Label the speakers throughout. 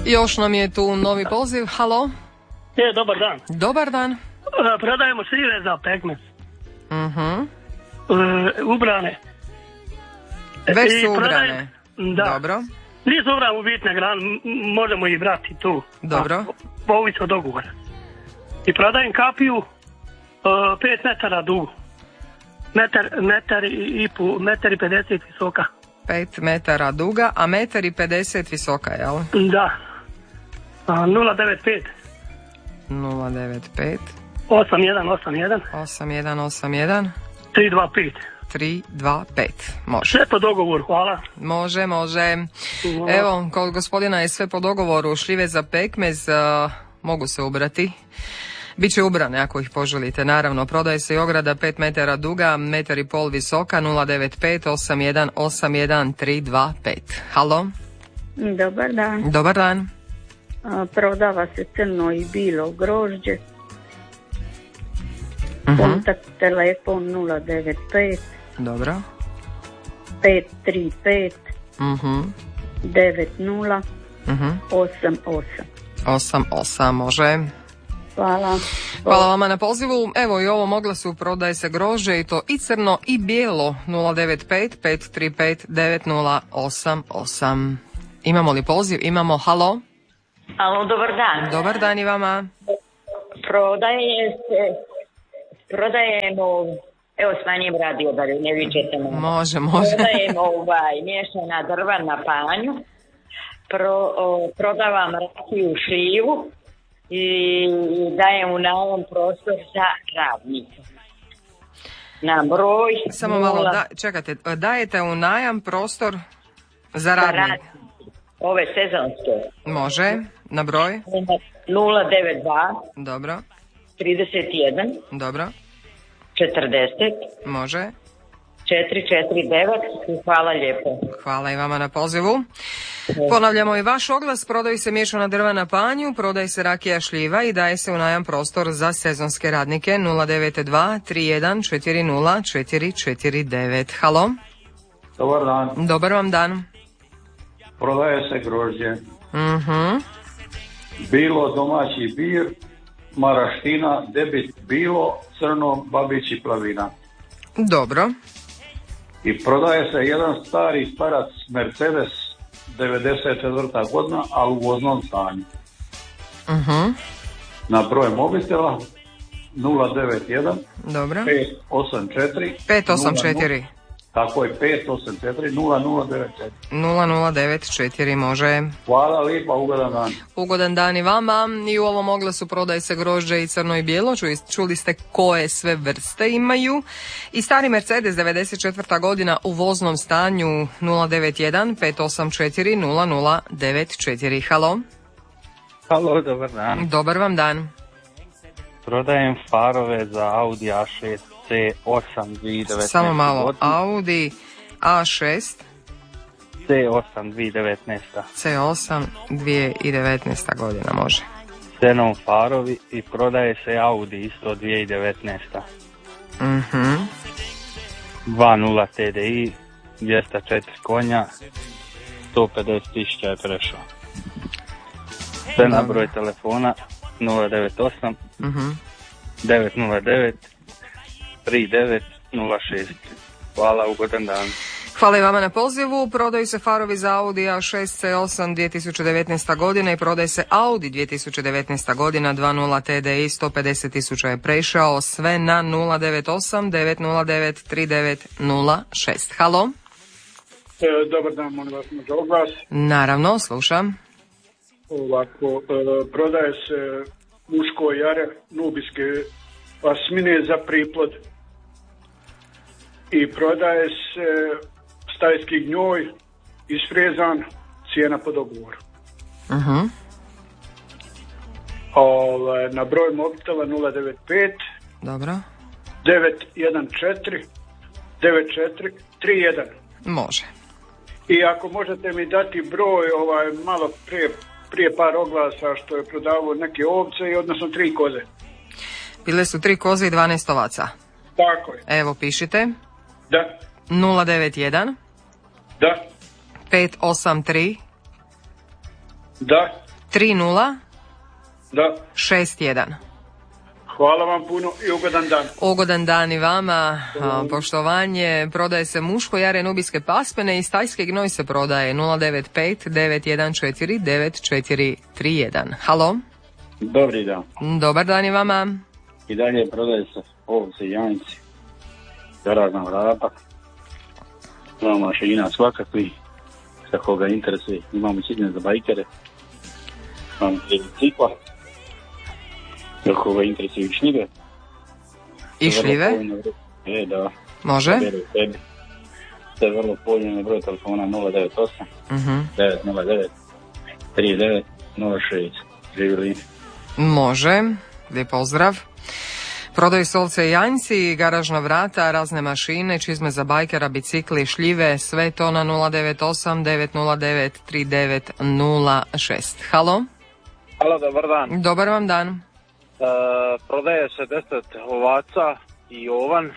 Speaker 1: Još nam je tu novi poziv. Halo?
Speaker 2: Dobar dan.
Speaker 1: Dobar dan.
Speaker 2: Prodajemo šljive za pekmez. Ubrane.
Speaker 1: Već su ubrane.
Speaker 2: Da.
Speaker 1: Dobro.
Speaker 2: Nisu ubrane u bitne grane, možemo ih brati tu.
Speaker 1: Dobro.
Speaker 2: Pović od dogovora. I prodajem kapiju 5 metara dugu. Metar i 50 visoka.
Speaker 1: 5 metara duga, a 1,50 visoka, jel?
Speaker 2: Da. 095
Speaker 1: 095
Speaker 2: 8181
Speaker 1: 8181
Speaker 2: 325.
Speaker 1: 325. Može.
Speaker 2: Sve po dogovoru, hvala.
Speaker 1: Može. Evo, kod gospodina je sve po dogovoru. Šljive za pekmez mogu se ubrati. Biće ubrane ako ih poželite, naravno. Prodaje se i ograda 5 metara duga, 1,5 m visoka, 095 8181 325. Halo?
Speaker 3: Dobar dan.
Speaker 1: Dobar dan.
Speaker 3: Prodava se crno i bilo grožđe. Kontakt telefon 095
Speaker 1: Dobro.
Speaker 3: 535 90 88.
Speaker 1: 88, može. Hvala vama na pozivu. Evo i ovom oglasu prodaje se grožđe i to i crno i bijelo 095 535 9088. Imamo li poziv? Imamo. Halo?
Speaker 4: Alo, dobar dan.
Speaker 1: Dobar dan i vama.
Speaker 4: Prodajemo, evo smanjim radio da ne viđete me.
Speaker 1: Može.
Speaker 4: Prodajemo miješana drva na panju, prodavam rakiju šljivu i dajem u najam prostor za radnike. Na broj...
Speaker 1: Samo malo, čekajte, dajete u najam prostor za radnike?
Speaker 4: Ove sezonske.
Speaker 1: Može, na broj?
Speaker 4: 092
Speaker 1: Dobro.
Speaker 4: 31
Speaker 1: Dobro.
Speaker 4: 40
Speaker 1: Može.
Speaker 4: 449 i hvala lijepo.
Speaker 1: Hvala i vama na pozivu. Ponavljamo i vaš oglas. Prodaju se miješana drva na panju, prodaje se rakija šljiva i daje se u najam prostor za sezonske radnike 092 31 40 449. Halo?
Speaker 5: Dobar dan.
Speaker 1: Dobar vam dan.
Speaker 5: Prodaje se grožđe. Bilo domaći bir, maraština, debit bilo, crno, babić i plavina.
Speaker 1: Dobro.
Speaker 5: I prodaje se jedan starac Mercedes 94. godina, ali u voznom stanju. Na broj mobitela 091
Speaker 1: Dobro.
Speaker 5: 584
Speaker 1: 584.
Speaker 5: Tako je, 584 0094.
Speaker 1: 0094, može.
Speaker 5: Hvala lijepa, ugodan dan.
Speaker 1: Ugodan dan i vama. I u ovom oglasu prodaje se grožđe i crno i bijelo. Čuli ste koje sve vrste imaju. I stari Mercedes 94. godina u voznom stanju 091 584 0094. Halo?
Speaker 6: Halo, dobar dan.
Speaker 1: Dobar vam dan.
Speaker 6: Prodajem farove za Audi A6 C8 2019.
Speaker 1: Samo malo, Audi A6
Speaker 6: C8 2019.
Speaker 1: C8 2019. godina, može.
Speaker 6: Xenon farovi i prodaje se Audi isto 2019. 2.0 TDI, 204 konja, 150.000 je prešao. Sve na broj telefona 098 909 3906. Hvala, ugodan dan.
Speaker 1: Hvala i vama na pozivu. Prodaju se farovi za Audi A6 C8 2019. godina i prodaje se Audi 2019. godina 2.0 TDI, 150.000 je prešao, sve na 098 909 3906. Halo?
Speaker 7: Dobar dan, molim vas, može oglas.
Speaker 1: Naravno, slušam.
Speaker 7: Ovako, prodaje se muško jare, nubijske pasmine za priplod i prodaje se stajski gnjoj isfrezan, cijena po dogovoru. Na broj mobitela 095
Speaker 1: Dobro.
Speaker 7: 914 9431.
Speaker 1: Može.
Speaker 7: I ako možete mi dati broj malo prije par oglasa što je prodavao neke ovce i odnosno 3 koze.
Speaker 1: Bile su 3 koze i 12 ovaca.
Speaker 7: Tako je.
Speaker 1: Evo, pišite.
Speaker 7: Da.
Speaker 1: 091
Speaker 7: Da.
Speaker 1: 583
Speaker 7: Da.
Speaker 1: 30
Speaker 7: Da.
Speaker 1: 61.
Speaker 7: Hvala vam puno i ugodan dan.
Speaker 1: Ugodan dan i vama. Poštovanje. Prodaje se muško jare nubijske pasmine i stajski gnoj se prodaje 095 914 9431. Halo?
Speaker 8: Dobri dan.
Speaker 1: Dobar dan i vama.
Speaker 8: I dalje prodaje se ovce i janjci. Garažna vrata. Imamo mašina svakakvi. Sa koga interesuje. Imamo sitne za bajkere. Imamo bicikla. Sa koga interesuje i šljive.
Speaker 1: I šljive?
Speaker 8: Da.
Speaker 1: Može?
Speaker 8: Sve vrlo povoljno, broj telefona 098 909 3906. Živjeli.
Speaker 1: Može. Lijep pozdrav. Prodaju se ovce i janjci, garažna vrata, razne mašine, čizme za bajkera, bicikli, šljive, sve to na 098 909 3906. Halo?
Speaker 6: Halo, dobar dan.
Speaker 1: Dobar vam dan.
Speaker 6: Prodaje se 10 ovaca i ovan,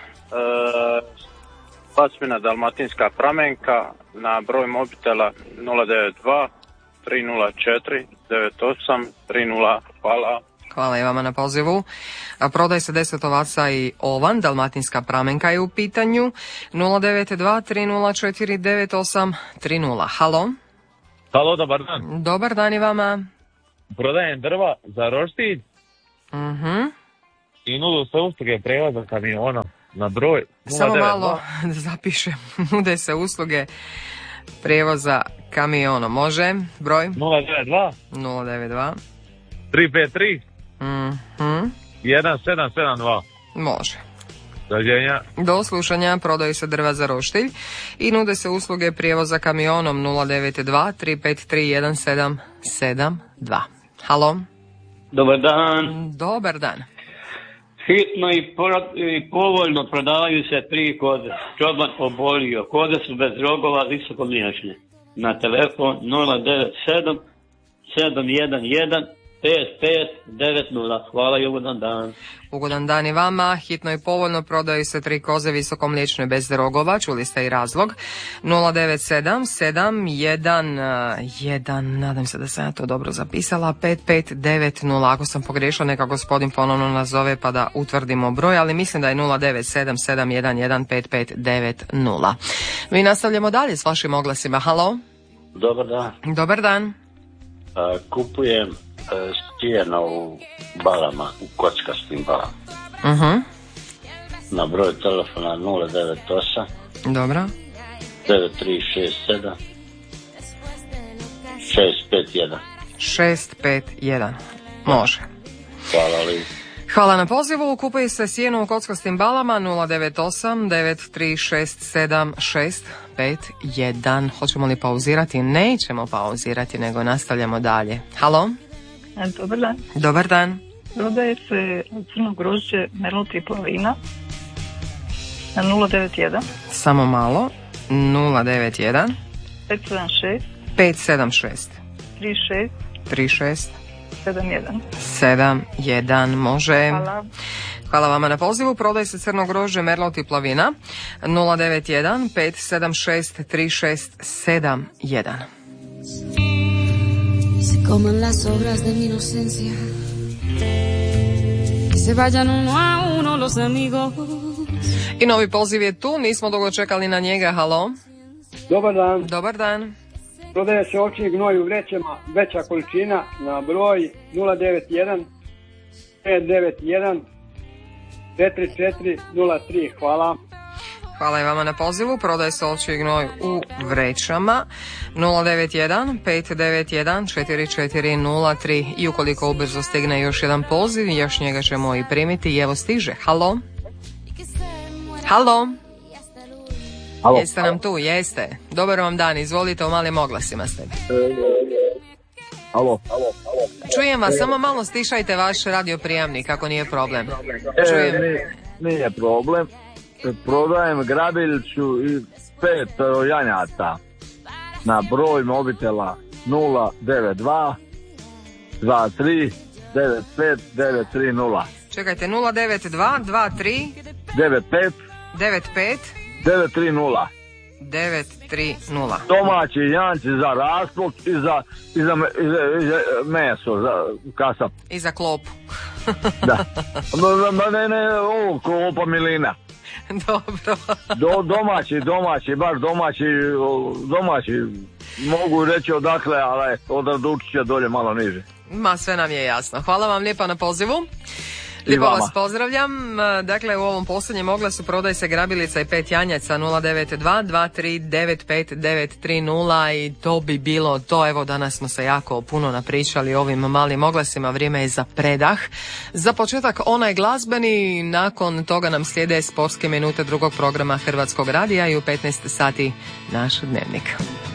Speaker 6: pasmina dalmatinska pramenka na broj mobitela 092 304 98 30. Hvala.
Speaker 1: Hvala i vama na pozivu. Prodaje se 10 ovaca i ovan, dalmatinska pramenka je u pitanju 092 304 98 30. Halo?
Speaker 9: Halo, dobar dan.
Speaker 1: Dobar dan i vama.
Speaker 9: Prodajem drva za roštilj i nudu se usluge prevoza kamionom na broj 092.
Speaker 1: Samo malo da zapišem. Nude se usluge prijevoza kamionom. Može? Broj?
Speaker 9: 092
Speaker 1: 092
Speaker 9: 353 1772.
Speaker 1: Može.
Speaker 9: Doviđenja.
Speaker 1: Do slušanja. Prodaju se drva za roštilj i nude se usluge prijevoza kamionom 092 353 1772. Halo?
Speaker 10: Dobar dan.
Speaker 1: Dobar dan.
Speaker 10: Hitno i povoljno prodavaju se 3 koze. Čoban obolio. Koze su bez rogova, visokomliječne. Na telefon 097 711 5590. Hvala i ugodan dan.
Speaker 1: Ugodan dan i vama. Hitno i povoljno prodaju se 3 koze visokomliječne bez rogova. Čuli ste i razlog. 097 711, nadam se da sam ja to dobro zapisala, 5590. Ako sam pogriješila, neka gospodin ponovno nazove pa da utvrdimo broj, ali mislim da je 097 711 5590. Mi nastavljamo dalje s vašim oglasima. Halo?
Speaker 8: Dobar dan.
Speaker 1: Dobar dan.
Speaker 8: Kupujem stijeno u balama, u kockastim balama. Na broj telefona 098
Speaker 1: Dobro.
Speaker 8: 9367 651.
Speaker 1: 651. Može.
Speaker 8: Hvala li.
Speaker 1: Hvala na pozivu. Kupuje se sjeno u kockastim balama 098 936 7651. Hoćemo li pauzirati? Nećemo pauzirati, nego nastavljamo dalje. Halo?
Speaker 11: Dobar dan.
Speaker 1: Dobar dan.
Speaker 11: Prodaje se crno grožđe Merlot i Plavina na 091.
Speaker 1: Samo malo. 091
Speaker 11: 576
Speaker 1: 576
Speaker 11: 36 71.
Speaker 1: 71. Može.
Speaker 11: Hvala.
Speaker 1: Hvala vama na pozivu. Prodaje se crno grožđe Merlot i Plavina 091 576 3671.
Speaker 12: Se coman las obras de mi inocencia, que se vayan uno a uno los amigos.
Speaker 1: I novi poziv je tu, nismo dugo čekali na njega. Halo?
Speaker 13: Dobar dan.
Speaker 1: Dobar dan.
Speaker 13: Prodaje se ovčji gnoj u vrećama, veća količina, na broj 091 591 4403. Hvala.
Speaker 1: Hvala i vama na pozivu. Prodaje se ovčji gnoj u vrećama 091 591 4403. I ukoliko ubrzo stigne još jedan poziv, još njega ćemo i primiti. I evo stiže. Halo? Halo?
Speaker 14: Halo.
Speaker 1: Jeste nam tu? Jeste. Dobar vam dan, izvolite, u malim oglasima ste.
Speaker 14: Halo.
Speaker 1: Čujem vas, samo malo stišajte vaš radioprijamnik ako nije problem. Čujem.
Speaker 14: Nije problem. Prodajem grabiljču i 5 janjata na broj mobitela 092 23 95 930.
Speaker 1: Čekajte, 092 23
Speaker 14: 95
Speaker 1: 95
Speaker 14: 930.
Speaker 1: 930.
Speaker 14: Domaći janjci za rasplod i za meso, za kasap.
Speaker 1: I za klopu.
Speaker 14: Da. Ne, ovo klopa milina.
Speaker 1: Dobro.
Speaker 14: Domaći, baš domaći. Mogu reći odakle, ali od Radučića dolje malo niže.
Speaker 1: Ma, sve nam je jasno. Hvala vam lijepa na pozivu. Lijepo vas pozdravljam. Dakle, u ovom posljednjem oglasu prodaje se grabilica i 5 janjaca 092-2395-930 i to bi bilo to. Evo, danas smo se jako puno napričali o ovim malim oglasima. Vrijeme je za predah. Za početak onaj glazbeni, nakon toga nam slijede sportske minute drugog programa Hrvatskog radija i u 15 sati naš dnevnik.